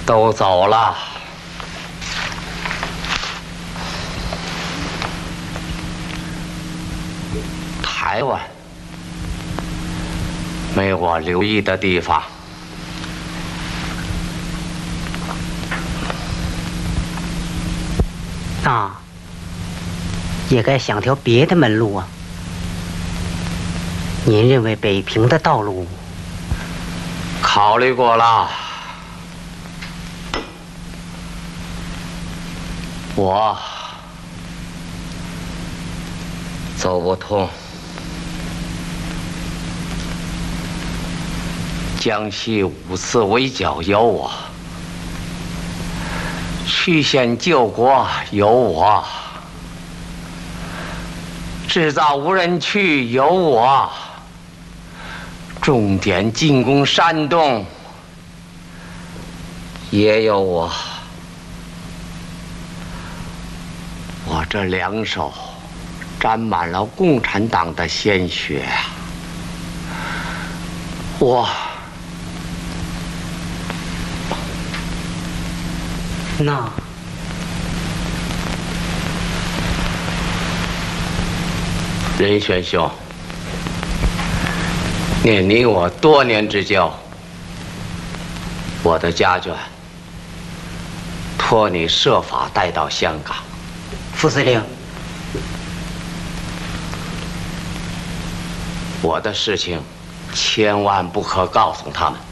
都走了。台湾没我留意的地方。 那也该想条别的门路啊。您认为北平的道路？ 考虑过了，我走不通。江西5次围剿有我，曲线救国有我，制造无人区有我，重点进攻山东也有我。我这两手沾满了共产党的鲜血啊！ 那任玄兄，念你我多年之交，我的家眷托你设法带到香港。 副司令， 我的事情千万不可告诉他们。